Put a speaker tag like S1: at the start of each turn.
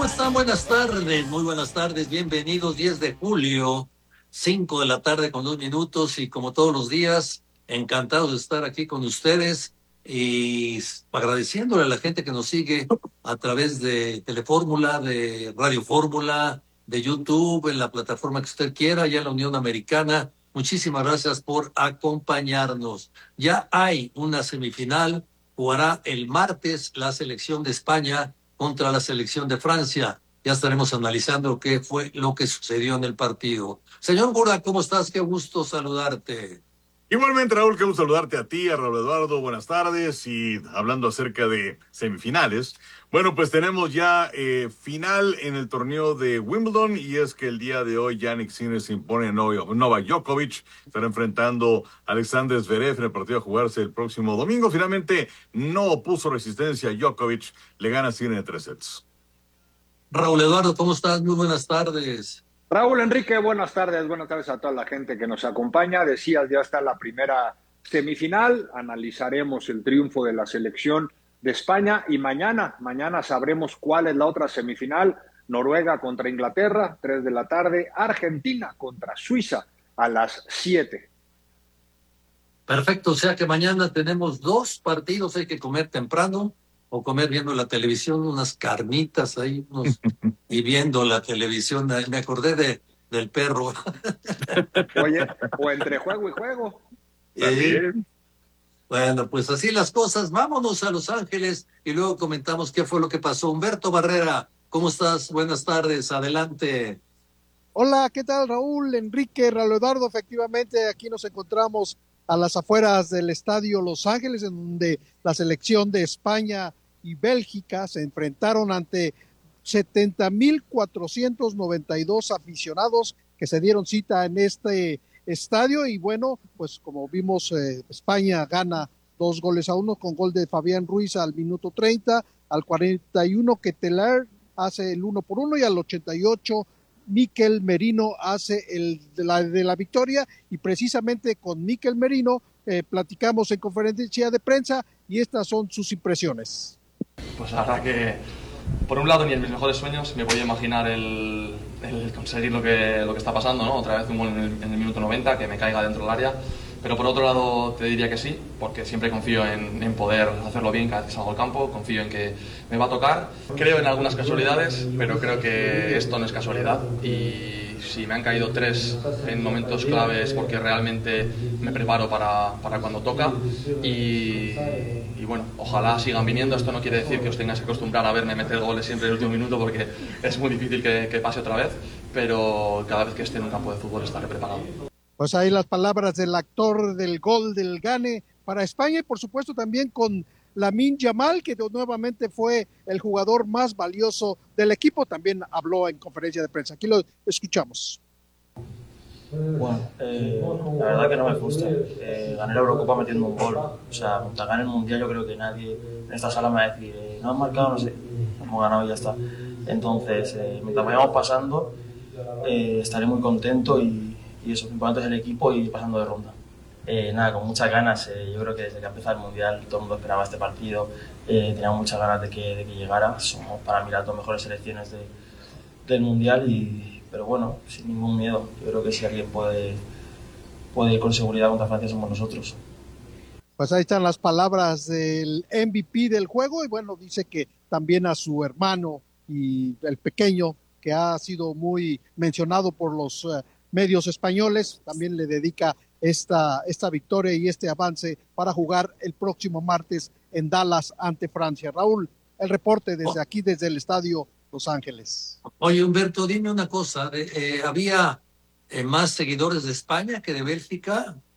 S1: están? Buenas tardes, muy buenas tardes, bienvenidos. 10 de julio, 5 de la tarde con 2 minutos, y como todos los días, encantados de estar aquí con ustedes y agradeciéndole a la gente que nos sigue a través de Telefórmula, de Radio Fórmula, de YouTube, en la plataforma que usted quiera, allá en la Unión Americana. Muchísimas gracias por acompañarnos. Ya hay una semifinal, jugará el martes la selección de España contra la selección de Francia. Ya estaremos analizando qué fue lo que sucedió en el partido. Señor Gura, ¿cómo estás? Qué gusto saludarte.
S2: Igualmente, Raúl, qué gusto saludarte a ti, a Raúl Eduardo, buenas tardes. Y hablando acerca de semifinales, bueno, pues tenemos ya final en el torneo de Wimbledon, y es que el día de hoy Jannik Sinner se impone a Novak Djokovic. Estará enfrentando a Alexander Zverev en el partido a jugarse el próximo domingo. Finalmente no opuso resistencia a Djokovic, le gana Sinner en 3 sets.
S1: Raúl Eduardo, ¿cómo estás? Muy buenas tardes.
S3: Raúl Enrique, buenas tardes a toda la gente que nos acompaña. Decías, ya está la primera semifinal, analizaremos el triunfo de la selección de España y mañana sabremos cuál es la otra semifinal. Noruega contra Inglaterra, 3 de la tarde, Argentina contra Suiza a las 7.
S1: Perfecto, o sea que mañana tenemos 2 partidos, hay que comer temprano o comer viendo la televisión, unas carnitas ahí, y viendo la televisión. Me acordé del perro.
S3: Oye, o entre juego y juego.
S1: Bueno, pues así las cosas. Vámonos a Los Ángeles y luego comentamos qué fue lo que pasó. Humberto Barrera, ¿cómo estás? Buenas tardes, adelante.
S4: Hola, ¿qué tal, Raúl, Enrique, Raúl Eduardo? Efectivamente, aquí nos encontramos a las afueras del estadio Los Ángeles, en donde la selección de España y Bélgica se enfrentaron ante 70,492 aficionados que se dieron cita en este estadio. Y bueno, pues como vimos, España gana 2-1 con gol de Fabián Ruiz al minuto 30, al 41 Ketelaere hace el 1-1 y al 88 Mikel Merino hace el de la victoria. Y precisamente con Mikel Merino platicamos en conferencia de prensa y estas son sus impresiones.
S5: Pues la verdad que por un lado ni en mis mejores sueños me podía imaginar el conseguir lo que está pasando, ¿no? Otra vez un gol en el minuto 90, que me caiga dentro del área. Pero por otro lado te diría que sí, porque siempre confío en poder hacerlo bien cada vez que salgo al campo, confío en que me va a tocar. Creo en algunas casualidades, pero creo que esto no es casualidad. Y si me han caído 3 en momentos claves, porque realmente me preparo para cuando toca. Y bueno, ojalá sigan viniendo. Esto no quiere decir que os tengáis que acostumbrar a verme meter goles siempre en el último minuto, porque es muy difícil que pase otra vez, pero cada vez que esté en un campo de fútbol estaré preparado.
S4: Pues ahí las palabras del actor del gol del Gane para España, y por supuesto también con Lamine Yamal, que nuevamente fue el jugador más valioso del equipo. También habló en conferencia de prensa. Aquí lo escuchamos.
S6: Bueno, la verdad que no me frustra. Gané la Eurocopa metiendo un gol. O sea, mientras gane el Mundial, yo creo que nadie en esta sala me va a decir no han marcado, no sé, hemos ganado y ya está. Entonces, mientras vayamos pasando, estaré muy contento y eso, lo importante es el equipo y pasando de ronda. Nada, con muchas ganas. Yo creo que desde que empezó el Mundial todo el mundo esperaba este partido. Teníamos muchas ganas de que llegara. Somos para mí las 2 mejores selecciones del Mundial, pero bueno, sin ningún miedo. Yo creo que si alguien puede ir con seguridad contra Francia somos nosotros.
S4: Pues ahí están las palabras del MVP del juego, y bueno, dice que también a su hermano y el pequeño, que ha sido muy mencionado por los medios españoles, también le dedica esta victoria y este avance para jugar el próximo martes en Dallas ante Francia. Raúl, el reporte desde aquí, desde el estadio Los Ángeles.
S1: Oye, Humberto, dime una cosa, ¿había más seguidores de España que de Bélgica?